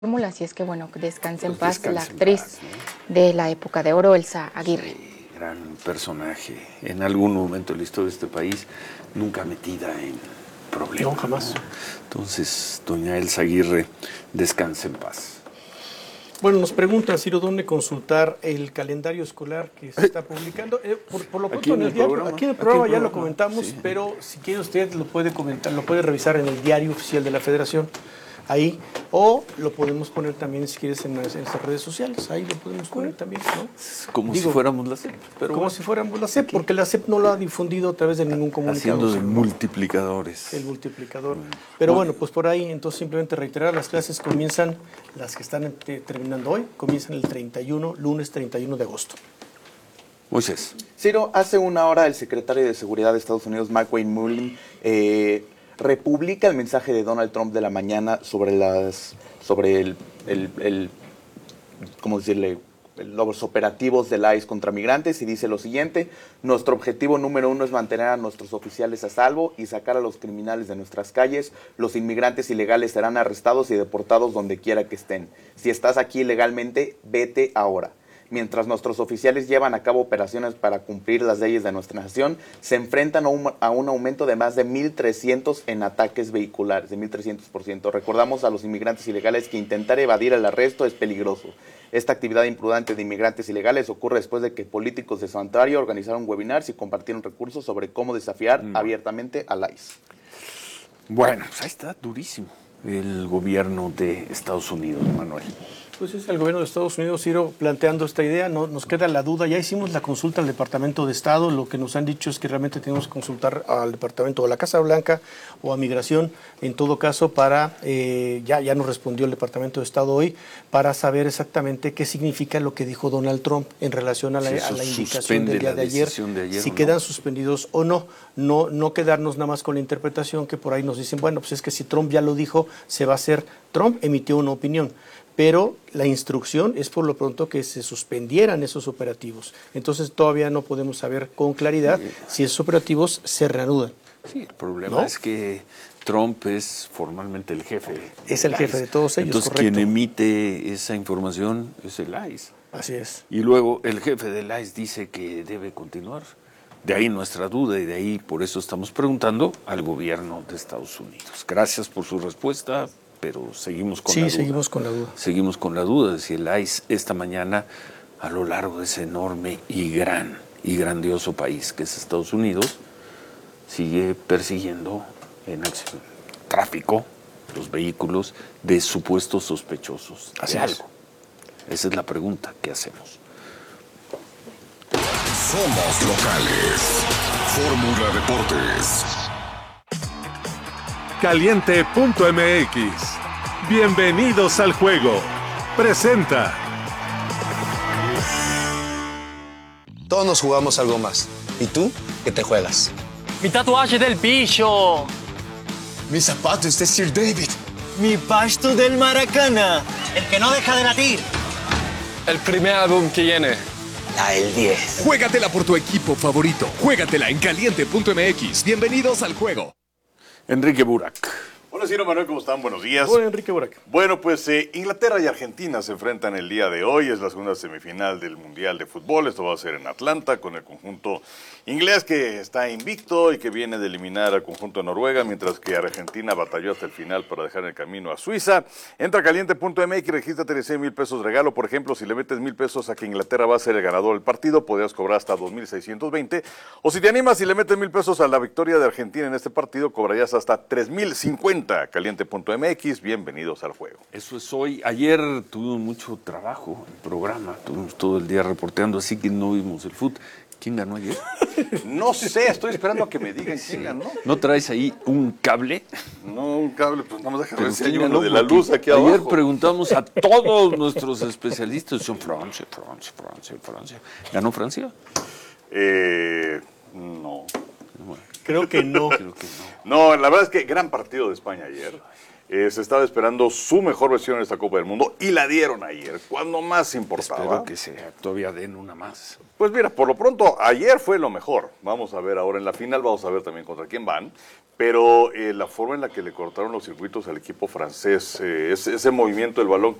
fórmula, así es que bueno, que descanse en Pues paz la descanse en actriz paz, de la época de oro, Elsa Aguirre. Sí, gran personaje. En algún momento de la historia de este país, nunca metida en problemas. No, jamás. Entonces, doña Elsa Aguirre, descanse en paz. Bueno, nos pregunta, Ciro, ¿dónde consultar el calendario escolar que se está publicando? Por lo pronto en el diario, aquí en el programa ya lo comentamos, sí. Pero si quiere usted lo puede comentar, lo puede revisar en el diario oficial de la Federación, ahí, o lo podemos poner también, si quieres, en nuestras redes sociales, ahí lo podemos poner también, ¿no? Como si fuéramos la CEP. Pero como si fuéramos la CEP, porque la CEP no lo ha difundido a través de ningún comunicado. Haciendo de multiplicadores. El multiplicador. Pero bueno, pues por ahí, entonces simplemente reiterar, las clases comienzan, las que están terminando hoy, comienzan el 31, lunes 31 de agosto. Moisés. Ciro, hace una hora el secretario de Seguridad de Estados Unidos, McWayne Mullin, republica el mensaje de Donald Trump de la mañana sobre ¿cómo decirle?, los operativos del ICE contra migrantes, y dice lo siguiente: nuestro objetivo número 1 es mantener a nuestros oficiales a salvo y sacar a los criminales de nuestras calles. Los inmigrantes ilegales serán arrestados y deportados donde quiera que estén. Si estás aquí ilegalmente, vete ahora. Mientras nuestros oficiales llevan a cabo operaciones para cumplir las leyes de nuestra nación, se enfrentan a un aumento de más de 1.300 en ataques vehiculares, de 1.300%. Recordamos a los inmigrantes ilegales que intentar evadir el arresto es peligroso. Esta actividad imprudente de inmigrantes ilegales ocurre después de que políticos de Santuario organizaron webinars y compartieron recursos sobre cómo desafiar abiertamente al ICE. Bueno, pues ahí está, durísimo el gobierno de Estados Unidos, Manuel. Pues es el gobierno de Estados Unidos, Ciro, planteando esta idea. No, nos queda la duda. Ya hicimos la consulta al Departamento de Estado. Lo que nos han dicho es que realmente tenemos que consultar al Departamento de la Casa Blanca o a Migración, en todo caso, para, ya nos respondió el Departamento de Estado hoy, para saber exactamente qué significa lo que dijo Donald Trump en relación a la indicación del día de ayer, si quedan suspendidos o no. No quedarnos nada más con la interpretación que por ahí nos dicen, bueno, pues es que si Trump ya lo dijo, se va a hacer. Trump emitió una opinión, pero la instrucción es por lo pronto que se suspendieran esos operativos. Entonces todavía no podemos saber con claridad si esos operativos se reanudan. Sí, el problema es que Trump es formalmente el jefe. Es el jefe de todos ellos, entonces, correcto. Quien emite esa información es el ICE. Así es. Y luego el jefe del ICE dice que debe continuar. De ahí nuestra duda y de ahí por eso estamos preguntando al gobierno de Estados Unidos. Gracias por su respuesta, pero seguimos con la duda. Sí, seguimos con la duda. Seguimos con la duda de si el ICE esta mañana, a lo largo de ese enorme y grandioso país que es Estados Unidos, sigue persiguiendo en tráfico los vehículos de supuestos sospechosos de algo. Esa es la pregunta que hacemos. Somos locales. Fórmula Deportes. Caliente.mx. Bienvenidos al juego. Presenta. Todos nos jugamos algo más. ¿Y tú qué te juegas? Mi tatuaje del bicho. Mis zapatos de Sir David. Mi pasto del Maracana. El que no deja de latir. El primer álbum que viene. El 10. Juégatela por tu equipo favorito. Juégatela en Caliente.mx. Bienvenidos al juego. Enrique Burak. Hola, Ciro, Manuel, ¿cómo están? Buenos días. Hola, Enrique Burak. Bueno, pues Inglaterra y Argentina se enfrentan el día de hoy. Es la segunda semifinal del Mundial de Fútbol. Esto va a ser en Atlanta con el conjunto inglés que está invicto y que viene de eliminar al conjunto de Noruega, mientras que Argentina batalló hasta el final para dejar en el camino a Suiza. Entra a Caliente.mx y regístrate de 100,000 pesos regalo. Por ejemplo, si le metes 1,000 pesos a que Inglaterra va a ser el ganador del partido, podrías cobrar hasta 2,620. O si te animas y le metes 1,000 pesos a la victoria de Argentina en este partido, cobrarías hasta 3,050. Caliente.mx, bienvenidos al juego. Eso es hoy. Ayer tuvimos mucho trabajo en el programa, tuvimos todo el día reporteando, así que no vimos el fútbol. ¿Quién ganó ayer? No sé, estoy esperando a que me digan quién ganó. ¿No traes ahí un cable? No, un cable, pues nada más déjame ver si hay ¿Quién uno ganó? de la luz aquí Ayer abajo. preguntamos a todos nuestros especialistas, son Francia. ¿Ganó Francia? No. Creo que no. No, la verdad es que gran partido de España ayer. Se estaba esperando su mejor versión en esta Copa del Mundo y la dieron ayer, cuando más importaba. Espero que todavía den una más. Pues mira, por lo pronto, ayer fue lo mejor. Vamos a ver ahora en la final, vamos a ver también contra quién van. Pero la forma en la que le cortaron los circuitos al equipo francés, ese movimiento del balón